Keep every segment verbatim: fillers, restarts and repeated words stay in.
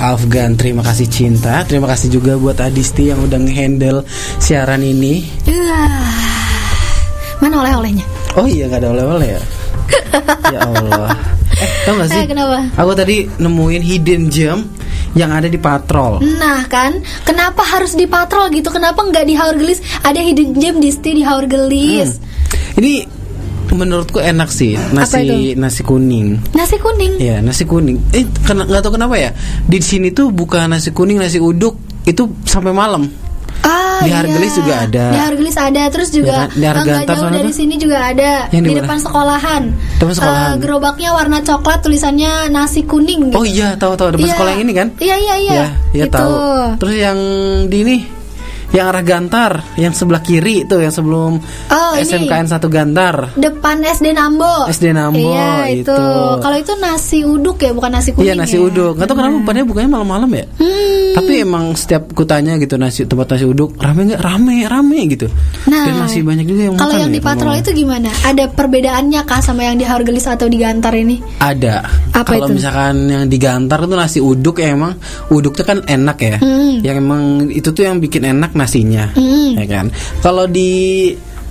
Afgan, terima kasih Cinta. Terima kasih juga buat Adisti yang udah nge-handle siaran ini. uh, Mana oleh-olehnya? Oh iya, gak ada oleh-oleh ya. Ya Allah. Eh, tau gak sih? Eh, kenapa? Aku tadi nemuin hidden gem yang ada di Patrol. Nah kan, kenapa harus di Patrol gitu? Kenapa nggak di Haurgelis? Ada hidden gem di di Haurgelis. Hmm. Ini menurutku enak sih, nasi nasi kuning. Nasi kuning. Ya, nasi kuning. Eh, nggak tahu kenapa ya. Di sini tuh bukan nasi kuning, nasi uduk itu sampai malam. Ah, di Haurgelis iya. juga ada. Di Haurgelis ada, terus juga ya, kan? nggak jauh dari sini juga ada. Yang di, di depan sekolahan. Depan sekolahan. Uh, gerobaknya warna coklat, tulisannya nasi kuning. Gitu. Oh iya, tahu-tahu depan iya. sekolah yang ini kan? Iya iya iya. Ya, ya gitu. tahu. Terus yang di ini, yang arah Gantar, yang sebelah kiri tuh, yang sebelum oh, S M K N satu Gantar. Depan S D Nambo. S D Nambo. Iya itu. itu. Kalau itu nasi uduk ya, bukan nasi kuning. Iya nasi ya? uduk. Nggak tahu kenapa bukannya bukanya malam-malam ya. Hmm. Tapi emang setiap kutanya gitu nasi tempat nasi uduk rame nggak? Rame rame gitu. Nah, dan masih banyak juga yang makan. Kalau yang ya, di Patrol itu gimana? Ada perbedaannya kah sama yang di Haurgelis atau di Gantar ini? Ada. Apa Kalau itu? misalkan yang di Gantar itu nasi uduk ya emang uduk tuh kan enak ya. Hmm. Yang emang itu tuh yang bikin enak nasinya. Hmm. Ya kan. Kalau di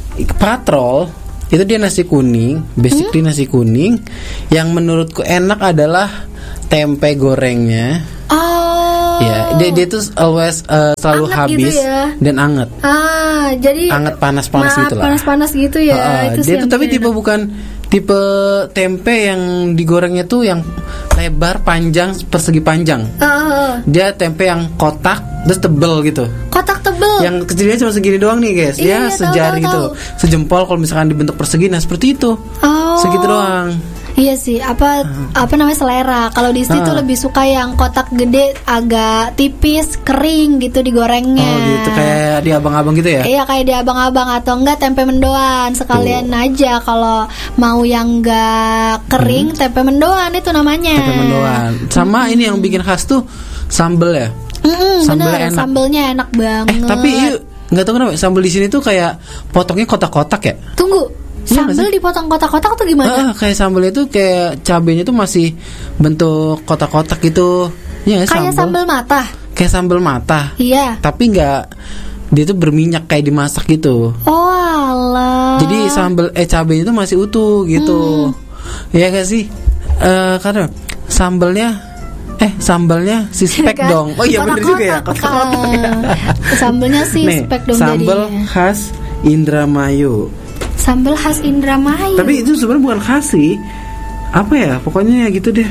Patrol itu dia nasi kuning, basically hmm? nasi kuning. Yang menurutku enak adalah tempe gorengnya. Oh. Ya, dia dia tuh always uh, selalu anget habis gitu ya? Dan anget. Ah, jadi anget panas-panas gitu lah. Panas-panas gitu ya. Uh, itu dia tuh tapi enak. tipe bukan tipe tempe yang digorengnya tuh yang lebar, panjang, persegi panjang. Uh. Dia tempe yang kotak terus tebel gitu. Kotak tebel. Yang kecilnya cuma segini doang nih guys. Iya, ya sejari tahu, gitu. tahu. Sejempol kalau misalkan dibentuk persegi, nah seperti itu. Oh. Segitu doang. Iya sih, apa uh. apa namanya selera. Kalau di situ uh. lebih suka yang kotak gede, agak tipis, kering gitu digorengnya. Oh gitu, kayak di abang-abang gitu ya? Iya, kayak di abang-abang atau enggak tempe mendoan. Sekalian Tuh. aja kalau mau yang enggak kering, hmm. tempe mendoan itu namanya. Tempe mendoan. Sama hmm. ini yang bikin khas tuh sambel ya. Mm-mm, bener, enak. Sambelnya enak banget. Eh tapi nggak tahu kenapa sambel di sini tuh kayak potongnya kotak-kotak ya. Tunggu. Sambal ya, dipotong kotak-kotak atau gimana? Ah, kayak sambal itu kayak cabenya tuh masih bentuk kotak-kotak gitu. Ya, kayak sambal mata. Kayak sambal mata. Iya. Tapi nggak, dia tuh berminyak kayak dimasak gitu. Oh alah. Jadi sambal eh cabenya itu masih utuh gitu. Hmm. Ya gak sih? Uh, karena sambalnya Eh sambalnya si spek kan? Dong. Oh iya benar juga ya. Kotak-kotak. Sambalnya si Nih, spek dong. sambal jadinya. khas Indramayu. Sambal khas Indramayu. Tapi itu sebenarnya bukan khas sih. Apa ya? Pokoknya ya gitu deh.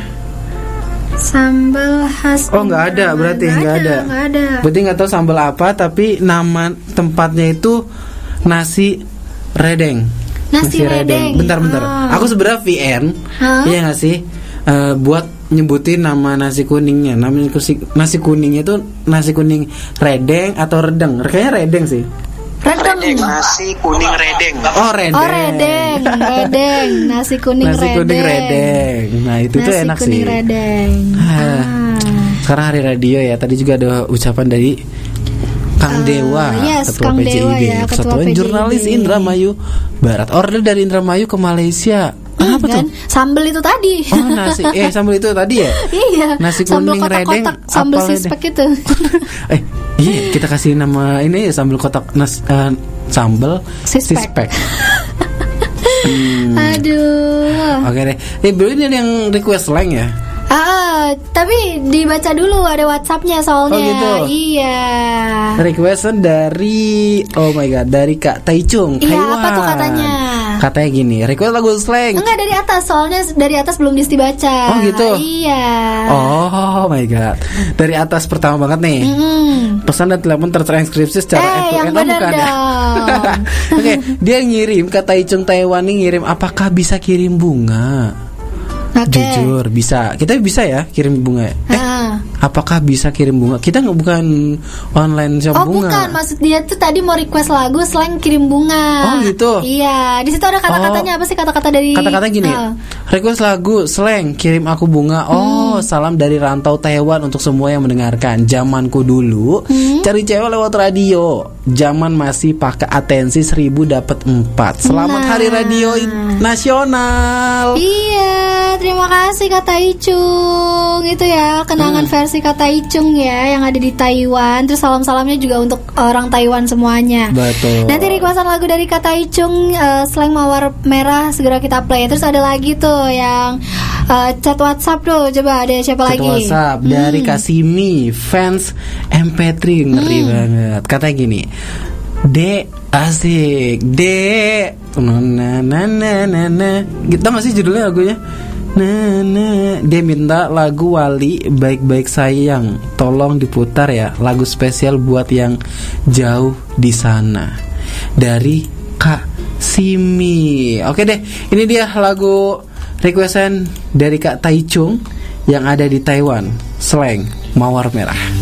Sambal khas. Oh nggak ada berarti nggak ada. Nggak ada. Berarti nggak tahu sambal apa. Tapi nama tempatnya itu nasi redeng. Nasi, nasi redeng. Bentar-bentar. Oh. Aku sebenarnya V N. Huh? Iya nggak sih? Uh, buat nyebutin nama nasi kuningnya. Nama nasi kuningnya itu nasi kuning redeng atau redeng? Kayaknya redeng sih. Redeng. Nasi kuning redeng. Oh redeng. Oh redeng, redeng. Nasi kuning nasi redeng. Nasi kuning redeng. Nah itu nasi tuh enak sih. Nasi kuning redeng. Ah. Karena hari radio ya. Tadi juga ada ucapan dari Kang uh, Dewa, yes, Ketua Kang P J I D, ya, Persatuan Jurnalis Indramayu Barat. Order dari Indramayu ke Malaysia. Hmm, apa kan? tuh? Sambal itu tadi. Oh nasi, eh sambal itu tadi ya? Iya. Nasi kuning redeng. Sambal sispek itu. eh, iya kita kasih nama ini ya sambal kotak nas, uh, sambal sispek. sispek. hmm. Aduh. Oke deh. Eh, bro ini ada yang request slang ya? Ah, tapi dibaca dulu ada WhatsAppnya soalnya. Oh gitu. Iya. Requestan dari oh my god dari Kak Taicung. Iya, Taiwan. Apa tuh katanya? Katanya gini, request lagu slang. Enggak dari atas, soalnya dari atas belum dibaca. Oh gitu. Iya. Oh my god. Dari atas pertama banget nih. Mm. Pesan dan telepon tertranskripsi secara eh, yang benar bukan ya. Oke, okay, dia ngirim Kak Taicung Taiwan nih ngirim apakah bisa kirim bunga? Okay. Jujur bisa, kita bisa ya kirim bunga. Eh, ah. apakah bisa kirim bunga? Kita nggak bukan online shop oh, bunga. Oh bukan, maksud dia tuh tadi mau request lagu slang kirim bunga. Oh gitu. Iya, di situ ada kata-katanya. Oh, apa sih kata-kata dari? Kata-kata gini. Uh. Request lagu slang kirim aku bunga. Oh, hmm. salam dari rantau Taiwan untuk semua yang mendengarkan. Zamanku dulu hmm. cari cewek lewat radio. Zaman masih pakai atensi seribu dapat empat. Selamat nah. Hari Radio Nasional. Iya. Terima kasih Kak Taicung. itu ya, kenangan hmm. versi Kak Taichung ya yang ada di Taiwan. Terus salam-salamnya juga untuk orang Taiwan semuanya. Betul. Nanti requestan lagu dari Kak Taichung, uh, Slang Mawar Merah segera kita play. Terus ada lagi tuh yang uh, chat WhatsApp tuh. Coba ada siapa chat lagi? Chat WhatsApp hmm. dari Kasimi, fans M P tiga, ngeri hmm. banget. Katanya gini, Dek asik, Dek na na na na na. Kita masih judulnya lagunya. Nah, nah, dia minta lagu Wali Baik-Baik Sayang. Tolong diputar ya, lagu spesial buat yang jauh di sana. Dari Kak Simi. Oke deh, ini dia lagu requestan dari Kak Taichung yang ada di Taiwan, Slang Mawar Merah.